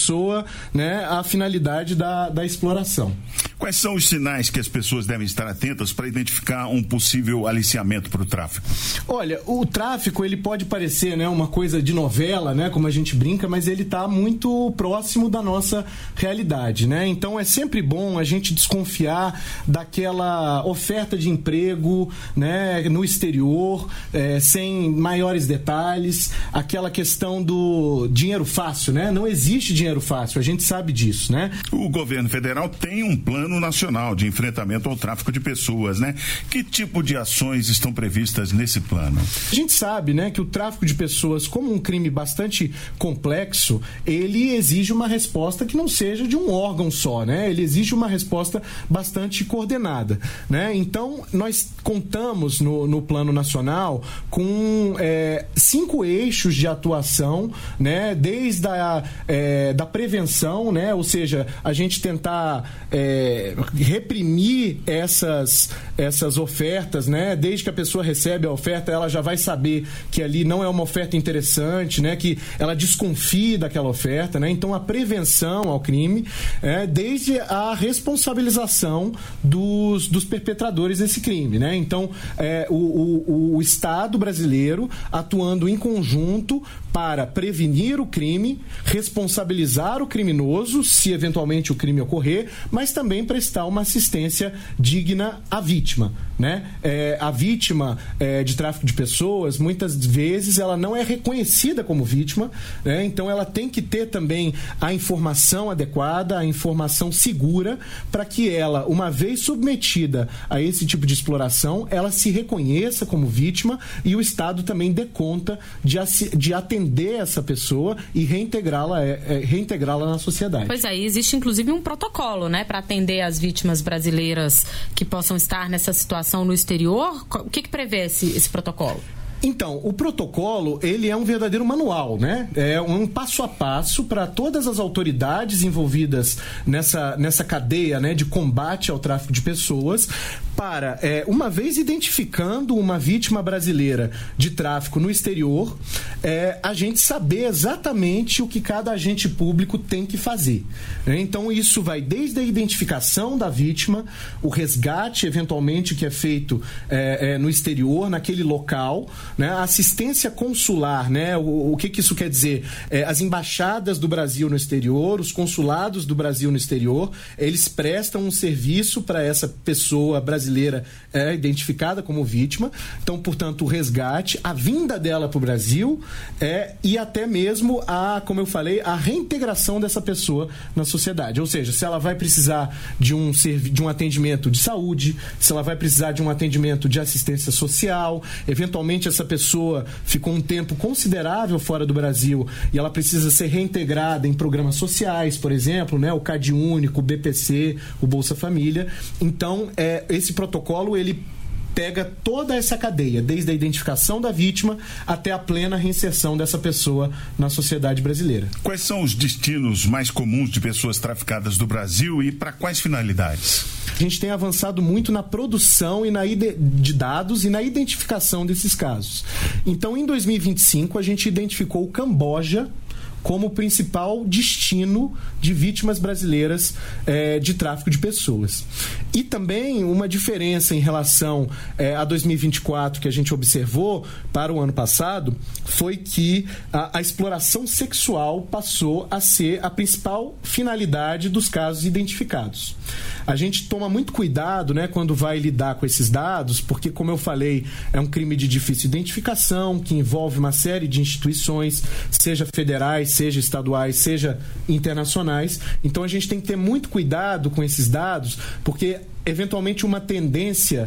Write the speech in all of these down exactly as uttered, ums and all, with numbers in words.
pessoa, né, a finalidade da, da exploração. Quais são os sinais que as pessoas devem estar atentas para identificar um possível aliciamento para o tráfico? Olha, o tráfico, ele pode parecer, né, uma coisa de novela, né, como a gente brinca, mas ele está muito próximo da nossa realidade, né? Então é sempre bom a gente desconfiar daquela oferta de emprego, né, no exterior, é, sem maiores detalhes, aquela questão do dinheiro fácil, né? Não existe dinheiro fácil, a gente sabe disso, né? O governo federal tem um plano nacional de enfrentamento ao tráfico de pessoas, né? Que tipo de ações estão previstas nesse plano? A gente sabe, né, que o tráfico de pessoas, como um crime bastante complexo, ele exige uma resposta que não seja de um órgão só, né? Ele exige uma resposta bastante coordenada, né? Então, nós contamos no, no plano nacional com é, cinco eixos de atuação, né? Desde a é, da prevenção, né? Ou seja, a gente tentar é, reprimir essas, essas ofertas, né? Desde que a pessoa recebe a oferta, ela já vai saber que ali não é uma oferta interessante, né? Que ela desconfie daquela oferta, né? Então, a prevenção ao crime, é, desde a responsabilização dos, dos perpetradores desse crime, né? Então, é, o, o, o Estado brasileiro atuando em conjunto para prevenir o crime, responsabilizar o criminoso, se eventualmente o crime ocorrer, mas também prestar uma assistência digna à vítima, né? É, a vítima é, de tráfico de pessoas, muitas vezes ela não é reconhecida como vítima, né? Então ela tem que ter também a informação adequada, a informação segura, para que ela, uma vez submetida a esse tipo de exploração, ela se reconheça como vítima e o Estado também dê conta de, de atender essa pessoa e reintegrá-la, é, reintegrá-la na sociedade. Pois é, existe inclusive um protocolo, né, para atender as vítimas brasileiras que possam estar nessa situação no exterior. O que, que prevê esse, esse protocolo? Então, o protocolo, ele é um verdadeiro manual, né? É um passo a passo para todas as autoridades envolvidas nessa, nessa cadeia, né, de combate ao tráfico de pessoas, para, é, uma vez identificando uma vítima brasileira de tráfico no exterior, é, a gente saber exatamente o que cada agente público tem que fazer, né? Então, isso vai desde a identificação da vítima, o resgate, eventualmente, que é feito é, é, no exterior, naquele local, né? A assistência consular, né? O, o que, que isso quer dizer? É, as embaixadas do Brasil no exterior, os consulados do Brasil no exterior, eles prestam um serviço para essa pessoa brasileira é, identificada como vítima. Então, portanto, o resgate, a vinda dela para o Brasil é, e até mesmo a, como eu falei, a reintegração dessa pessoa na sociedade. Ou seja, se ela vai precisar de um, de um atendimento de saúde, se ela vai precisar de um atendimento de assistência social, eventualmente essa pessoa ficou um tempo considerável fora do Brasil e ela precisa ser reintegrada em programas sociais, por exemplo, né, o CadÚnico, o B P C, o Bolsa Família. Então, é, esse protocolo, ele pega toda essa cadeia, desde a identificação da vítima até a plena reinserção dessa pessoa na sociedade brasileira. Quais são os destinos mais comuns de pessoas traficadas do Brasil e para quais finalidades? A gente tem avançado muito na produção e na ide- de dados e na identificação desses casos. Então, em dois mil e vinte e cinco, a gente identificou o Camboja como principal destino de vítimas brasileiras é, de tráfico de pessoas. E também uma diferença em relação é, a dois mil e vinte e quatro que a gente observou para o ano passado foi que a, a exploração sexual passou a ser a principal finalidade dos casos identificados. A gente toma muito cuidado, né, quando vai lidar com esses dados, porque, como eu falei, é um crime de difícil identificação, que envolve uma série de instituições, seja federais, seja estaduais, seja internacionais. Então, a gente tem que ter muito cuidado com esses dados, porque, eventualmente, uma tendência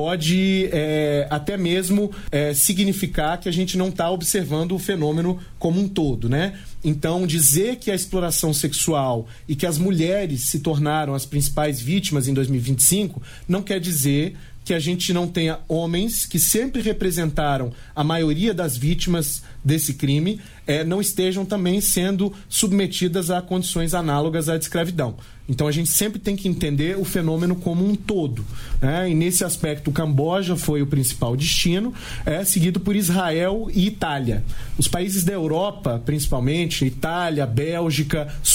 pode é, até mesmo é, significar que a gente não está observando o fenômeno como um todo, né? Então, dizer que a exploração sexual e que as mulheres se tornaram as principais vítimas em dois mil e vinte e cinco não quer dizer que a gente não tenha homens que sempre representaram a maioria das vítimas desse crime, é, não estejam também sendo submetidas a condições análogas à de escravidão. Então, a gente sempre tem que entender o fenômeno como um todo, né? E, nesse aspecto, o Camboja foi o principal destino, é, seguido por Israel e Itália. Os países da Europa, principalmente, Itália, Bélgica,